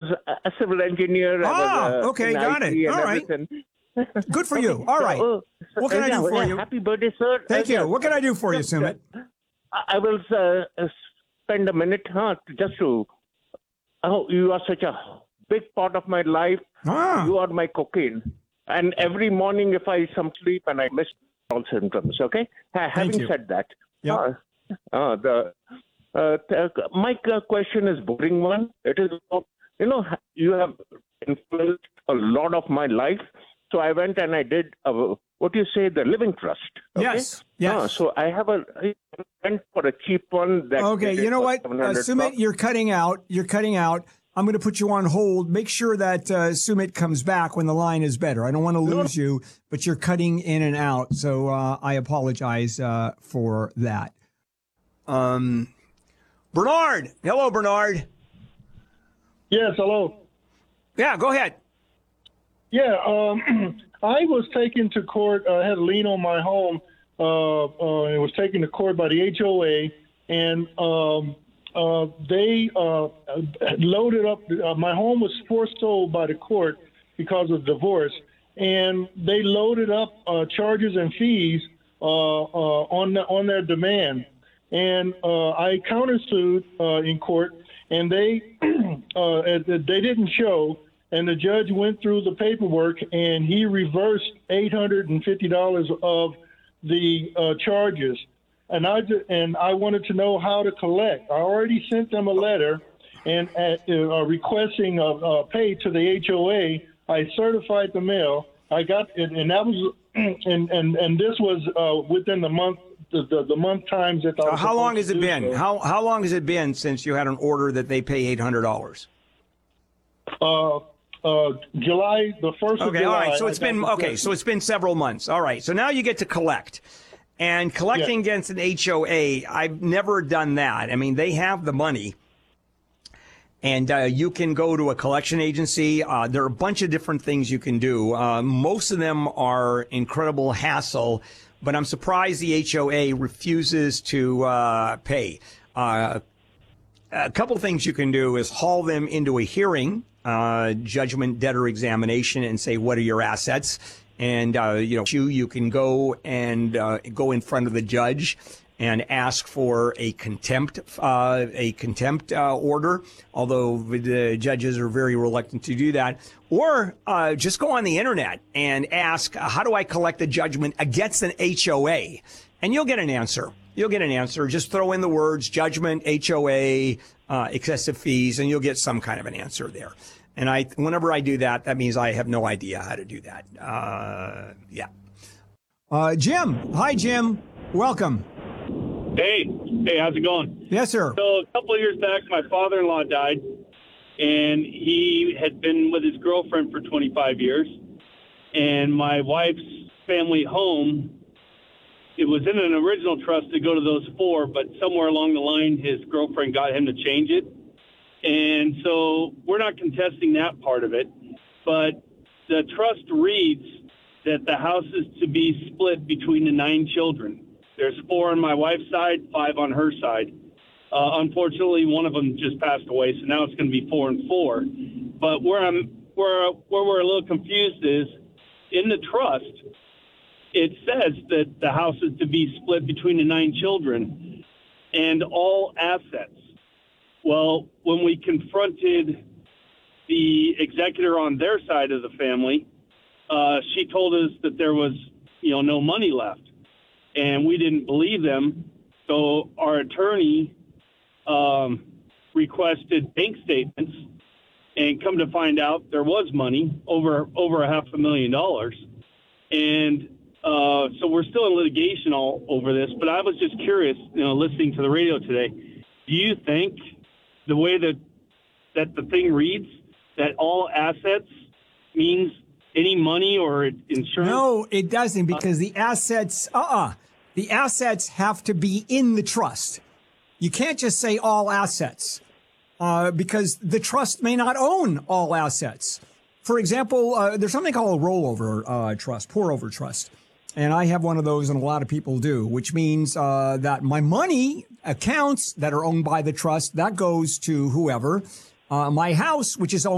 a civil engineer. Okay, got it. All right. Good for you. All right. What can I do for you? Happy birthday, sir. Thank you. What can I do for you, Sumit? I will spend a minute just to... Oh, you are such a big part of my life. You are my cocaine. And every morning, if I some sleep and I miss all symptoms, okay? Having said that, my question is boring one. It is, you have influenced a lot of my life. So I went and I did, the living trust. Okay? Yes. So I went for a cheap one. Okay, you know what? Sumit, you're cutting out. I'm going to put you on hold. Make sure that Sumit comes back when the line is better. I don't want to lose you, but you're cutting in and out. So I apologize for that. Bernard. Hello, Bernard. Yes, hello. Yeah, go ahead. Yeah, I was taken to court. I had a lien on my home. It was taken to court by the HOA, and they loaded up. My home was forced sold by the court because of divorce, and they loaded up charges and fees on their demand. And I countersued in court, and they didn't show. And the judge went through the paperwork, and he reversed $850 of the charges. And I wanted to know how to collect. I already sent them a letter and requesting pay to the HOA. I certified the mail. I got it, and that was and this was within the month. The month times that. How long has it been? So. How long has it been since you had an order that they pay $800? July, the 1st of July. Okay, all right. So it's been several months. All right. So now you get to collect. And collecting against an HOA, I've never done that. I mean, they have the money. And you can go to a collection agency. There are a bunch of different things you can do. Most of them are incredible hassle, but I'm surprised the HOA refuses to pay. A couple things you can do is haul them into a hearing. Judgment debtor examination and say, what are your assets? And, you can go and go in front of the judge and ask for a contempt order, although the judges are very reluctant to do that. Or just go on the internet and ask, how do I collect a judgment against an HOA? And you'll get an answer. Just throw in the words judgment, HOA, excessive fees, and you'll get some kind of an answer there. And whenever I do that, that means I have no idea how to do that. Jim. Hi, Jim. Welcome. Hey, how's it going? Yes, sir. So a couple of years back, my father-in-law died, and he had been with his girlfriend for 25 years. And my wife's family home, it was in an original trust to go to those four, but somewhere along the line, his girlfriend got him to change it. And so we're not contesting that part of it, but the trust reads that the house is to be split between the 9 children. There's 4 on my wife's side, 5 on her side. Unfortunately, one of them just passed away, so now it's going to be 4 and 4. But where we're a little confused is in the trust, it says that the house is to be split between the 9 children and all assets. Well, when we confronted the executor on their side of the family, she told us that there was, no money left, and we didn't believe them. So our attorney requested bank statements, and come to find out there was money, over $500,000. And so we're still in litigation all over this. But I was just curious, listening to the radio today, do you think the way that the thing reads, that all assets means any money or insurance? No, it doesn't, because the assets have to be in the trust. You can't just say all assets, because the trust may not own all assets. For example, there's something called a rollover trust, pour-over trust. And I have one of those, and a lot of people do, which means that my money accounts that are owned by the trust, that goes to whoever. My house, which is owned